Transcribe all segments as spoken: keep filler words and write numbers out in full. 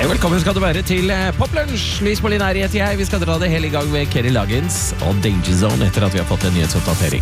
Velkommen skal du være til Poplunsj. Lys Molinari heter jeg. Vi skal dra det hele i gang med Kerry Loggins og Danger Zone etter at vi har fått en nyhetsoppdatering.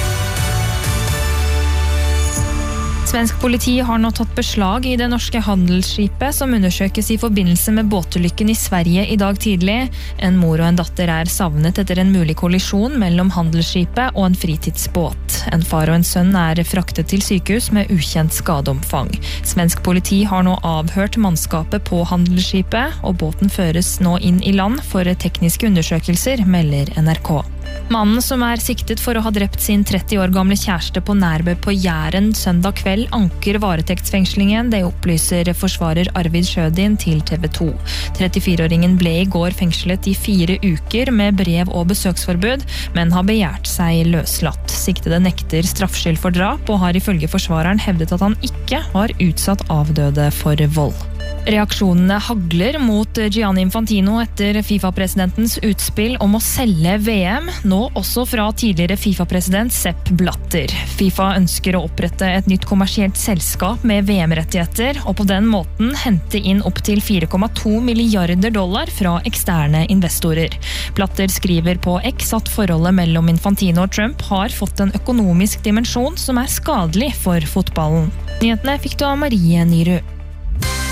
Svensk politi har nå tatt beslag i det norske handelsskipet som undersøkes i forbindelse med båtulykken i Sverige i dag tidlig. En mor og en datter er savnet etter en mulig kollisjon mellom handelsskipet og en fritidsbåt. En far og en sønn er fraktet til sykehus med ukjent skadeomfang. Svensk politi har nå avhørt mannskapet på handelsskipet, og båten føres nå inn i land for tekniske undersøkelser, melder N R K. Mannen som er siktet for å ha drept sin tretti år gamle kjæreste på Nærbø på Jæren søndag kveld anker varetektsfengslingen, det opplyser forsvarer Arvid Sjødin til T V to. trettifire-åringen ble i går fengslet i fire uker med brev og besøksforbud, men har begjært seg løslatt. Siktede nekter straffskyld for drap og har ifølge forsvareren hevdet at han ikke har utsatt avdøde for vold. Reaksjonene hagler mot Gianni Infantino etter FIFA-presidentens utspill om å selge V M, nå også fra tidligere FIFA-president Sepp Blatter. FIFA ønsker å opprette et nytt kommersielt selskap med V M-rettigheter, og på den måten hente inn opp til fire komma to milliarder dollar fra eksterne investorer. Blatter skriver på X at forholdet mellom Infantino og Trump har fått en økonomisk dimensjon som er skadelig for fotballen. Nyhetene fikk du av Marie Nyrud.